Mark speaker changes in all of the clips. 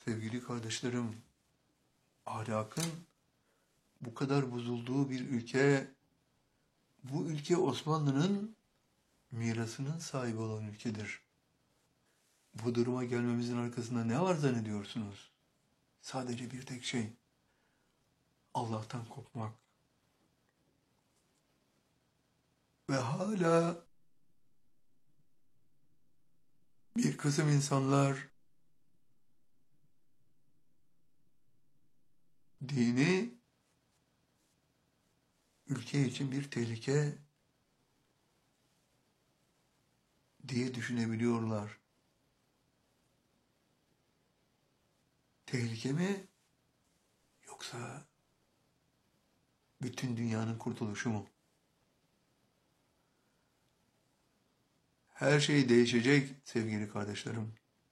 Speaker 1: Sevgili kardeşlerim, ahlakın bu kadar bozulduğu bir ülke, bu ülke Osmanlı'nın mirasının sahibi olan ülkedir. Bu duruma gelmemizin arkasında ne var zannediyorsunuz? Sadece bir tek şey, Allah'tan kopmak. Ve hala bir kısım insanlar dini ülke için bir tehlike diye düşünebiliyorlar. Tehlike mi? Yoksa bütün dünyanın kurtuluşu mu? Her şey değişecek sevgili kardeşlerim.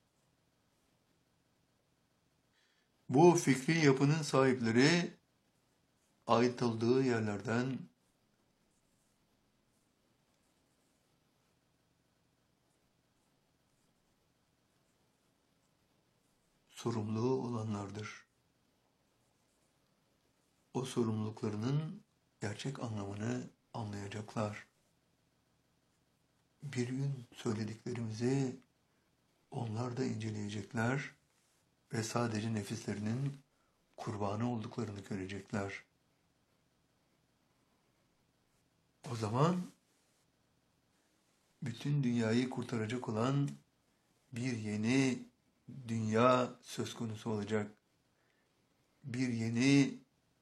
Speaker 1: Bu fikri yapının sahipleri ait olduğu yerlerden sorumlu olanlardır. O sorumluluklarının gerçek anlamını anlayacaklar. Bir gün söylediklerimizi onlar da inceleyecekler ve sadece nefislerinin kurbanı olduklarını görecekler. O zaman bütün dünyayı kurtaracak olan bir yeni dünya söz konusu olacak. Bir yeni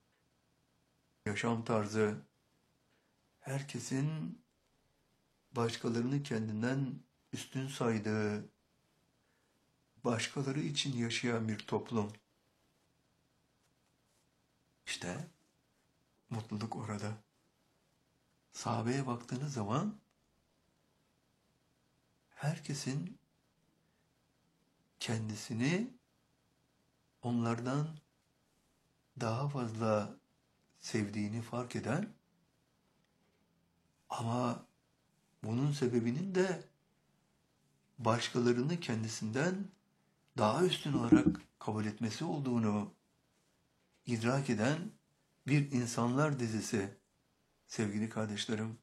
Speaker 1: yaşam tarzı. Herkesin başkalarını kendinden üstün saydığı, başkaları için yaşayan bir toplum. İşte mutluluk orada. Sahabeye baktığınız zaman herkesin kendisini onlardan daha fazla sevdiğini fark eden ama bunun sebebinin de başkalarını kendisinden daha üstün olarak kabul etmesi olduğunu idrak eden bir insanlar dizisi. Sevgili kardeşlerim,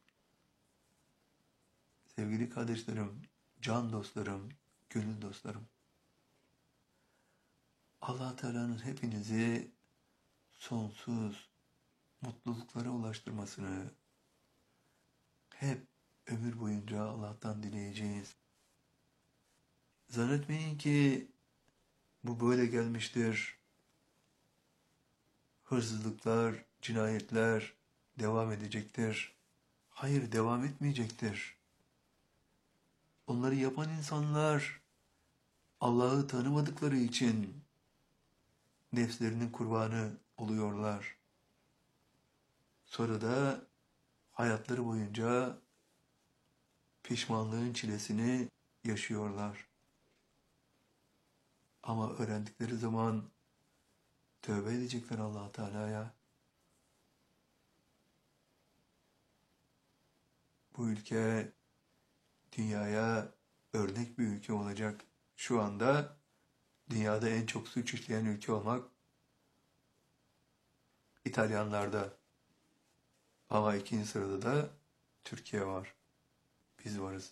Speaker 1: can dostlarım, gönül dostlarım. Allah Teala'nın hepinizi sonsuz mutluluklara ulaştırmasını hep ömür boyunca Allah'tan dileyeceğiz. Zannetmeyin ki bu böyle gelmiştir. Hırsızlıklar, cinayetler devam edecektir. Hayır, devam etmeyecektir. Onları yapan insanlar Allah'ı tanımadıkları için nefslerinin kurbanı oluyorlar. Sonra da hayatları boyunca pişmanlığın çilesini yaşıyorlar. Ama öğrendikleri zaman tövbe edecekler Allah Teala'ya. Bu ülke dünyaya örnek bir ülke olacak. Şu anda dünyada en çok suç işleyen ülke olmak İtalyanlarda. Ama ikinci sırada da Türkiye var. Biz varız.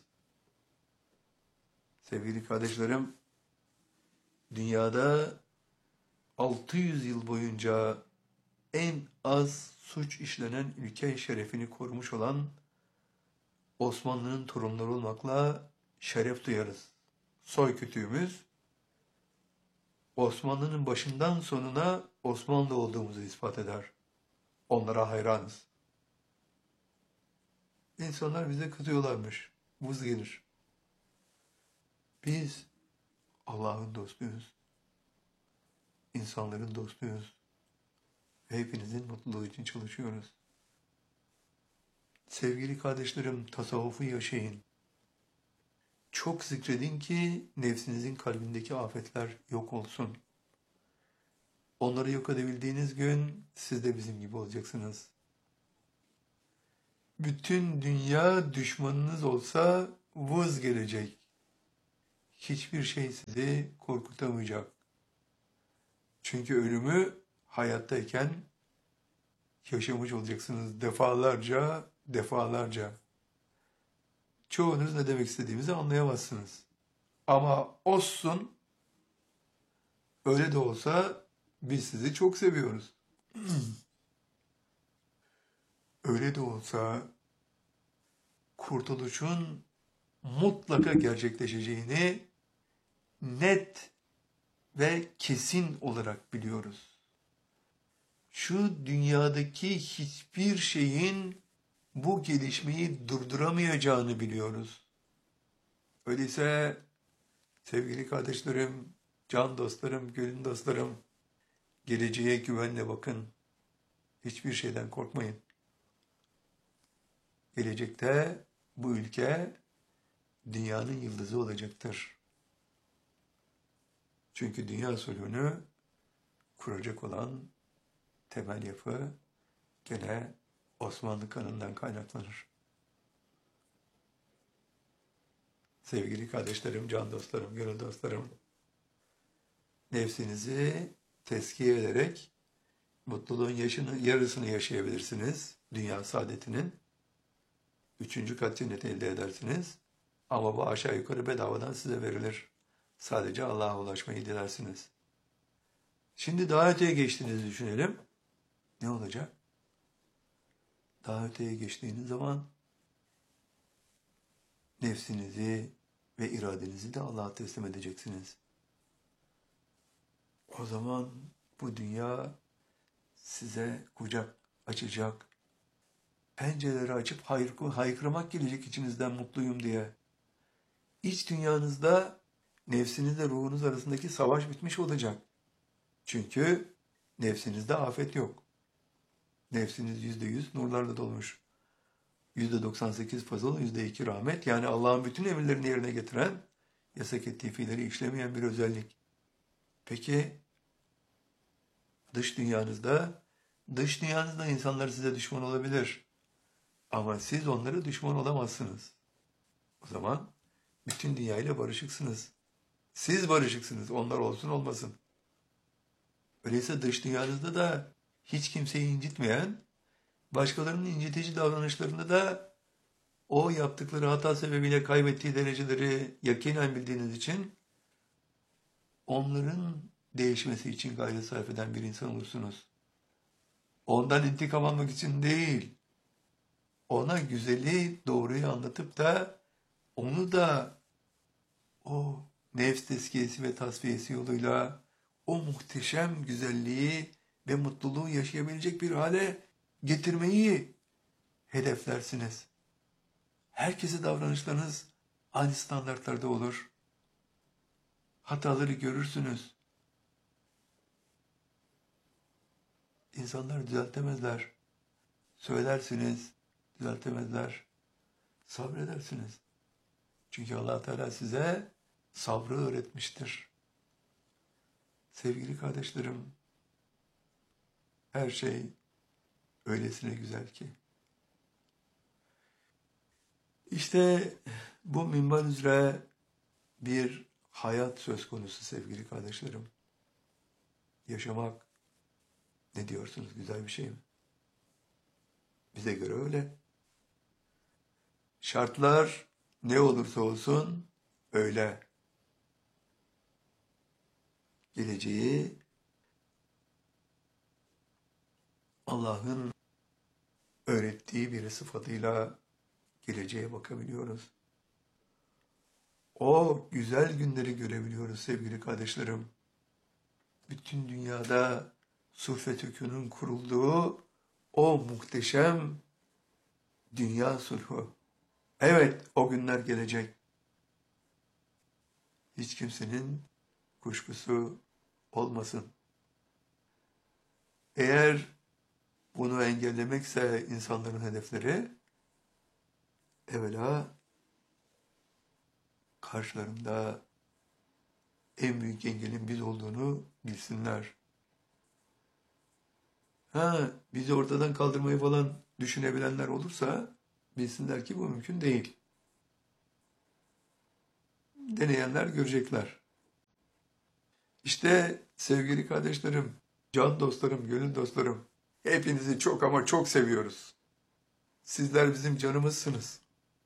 Speaker 1: Sevgili kardeşlerim, dünyada 600 yıl boyunca en az suç işlenen ülke şerefini korumuş olan Osmanlı'nın torunları olmakla şeref duyarız. Soy kütüğümüz Osmanlı'nın başından sonuna Osmanlı olduğumuzu ispat eder. Onlara hayranız. İnsanlar bize kızıyorlarmış. Vız gelir. Biz Allah'ın dostuyuz. İnsanların dostuyuz. Ve hepinizin mutluluğu için çalışıyoruz. Sevgili kardeşlerim, tasavvufu yaşayın. Çok zikredin ki nefsinizin kalbindeki afetler yok olsun. Onları yok edebildiğiniz gün siz de bizim gibi olacaksınız. Bütün dünya düşmanınız olsa vız gelecek. Hiçbir şey sizi korkutamayacak. Çünkü ölümü hayattayken yaşamış olacaksınız defalarca, defalarca. Çoğunuz ne demek istediğimizi anlayamazsınız. Ama olsun, öyle de olsa biz sizi çok seviyoruz. Öyle de olsa kurtuluşun mutlaka gerçekleşeceğini net ve kesin olarak biliyoruz. Şu dünyadaki hiçbir şeyin bu gelişmeyi durduramayacağını biliyoruz. Öyleyse sevgili kardeşlerim, can dostlarım, gönül dostlarım, geleceğe güvenle bakın. Hiçbir şeyden korkmayın. Gelecekte bu ülke dünyanın yıldızı olacaktır. Çünkü dünya sulhunu kuracak olan temel yapı gene Osmanlı kanından kaynaklanır. Sevgili kardeşlerim, can dostlarım, gönül dostlarım, nefsinizi tezkiye ederek mutluluğun yarısını yaşayabilirsiniz. Dünya saadetinin. 3. kat cenneti elde edersiniz. Ama bu aşağı yukarı bedavadan size verilir. Sadece Allah'a ulaşmayı dilersiniz. Şimdi daha öteye geçtiğinizi düşünelim. Ne olacak? Daha öteye geçtiğiniz zaman nefsinizi ve iradenizi de Allah'a teslim edeceksiniz. O zaman bu dünya size kucak açacak. Pencereleri açıp haykırmak gelecek içinizden mutluyum diye. İç dünyanızda nefsinizle ruhunuz arasındaki savaş bitmiş olacak. Çünkü nefsinizde afet yok. Nefsiniz %100 nurlarla dolmuş. %98 fazıl, %2 rahmet. Yani Allah'ın bütün emirlerini yerine getiren, yasak ettiği fiilleri işlemeyen bir özellik. Peki dış dünyanızda insanlar size düşman olabilir. Ama siz onlara düşman olamazsınız. O zaman bütün dünyayla barışıksınız. Siz barışıksınız, onlar olsun olmasın. Öyleyse dış dünyanızda da hiç kimseyi incitmeyen, başkalarının incitici davranışlarında da o yaptıkları hata sebebiyle kaybettiği dereceleri yakinen bildiğiniz için onların değişmesi için gayret sarf eden bir insan olursunuz. Ondan intikam almak için değil, ona güzeli, doğruyu anlatıp da onu da o nefs tezkiyesi ve tasfiyesi yoluyla o muhteşem güzelliği ve mutluluğu yaşayabilecek bir hale getirmeyi hedeflersiniz. Herkese davranışlarınız aynı standartlarda olur. Hataları görürsünüz. İnsanlar düzeltemezler. Söylersiniz, düzeltemezler. Sabredersiniz. Çünkü Allah Teala size sabrı öğretmiştir. Sevgili kardeşlerim, her şey öylesine güzel ki. İşte bu minval üzere bir hayat söz konusu sevgili kardeşlerim. Yaşamak, ne diyorsunuz, güzel bir şey mi? Bize göre öyle. Şartlar ne olursa olsun öyle. Geleceği Allah'ın öğrettiği bir sıfatıyla geleceğe bakabiliyoruz. O güzel günleri görebiliyoruz sevgili kardeşlerim. Bütün dünyada sulh hükmünün kurulduğu o muhteşem dünya sulhu. Evet, o günler gelecek. Hiç kimsenin kuşkusu olmasın. Eğer bunu engellemekse insanların hedefleri, evvela karşılarında en büyük engelin biz olduğunu bilsinler. Bizi ortadan kaldırmayı falan düşünebilenler olursa bilsinler ki bu mümkün değil. Deneyenler görecekler. İşte sevgili kardeşlerim, can dostlarım, gönül dostlarım, hepinizi çok ama çok seviyoruz. Sizler bizim canımızsınız.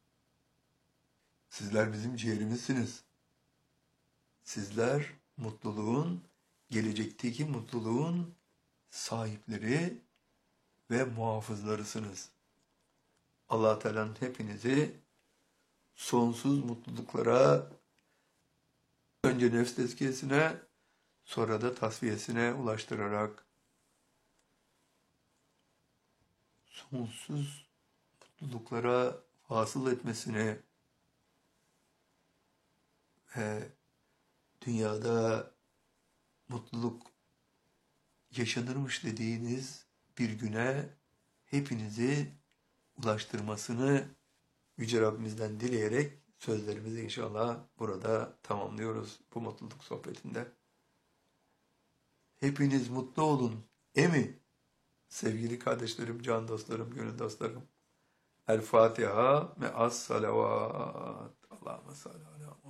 Speaker 1: Sizler bizim ciğerimizsiniz. Sizler mutluluğun, gelecekteki mutluluğun sahipleri ve muhafızlarısınız. Allah Teala'nın hepinizi sonsuz mutluluklara, önce nefs tezkiyesine, sonra da tasfiyesine ulaştırarak sonsuz mutluluklara hasıl etmesini ve dünyada mutluluk yaşanırmış dediğiniz bir güne hepinizi ulaştırmasını Yüce Rabbimizden dileyerek sözlerimizi inşallah burada tamamlıyoruz bu mutluluk sohbetinde. Hepiniz mutlu olun. Emi, sevgili kardeşlerim, can dostlarım, gönül dostlarım. El Fatiha me'as salavat. Allahümme salli ala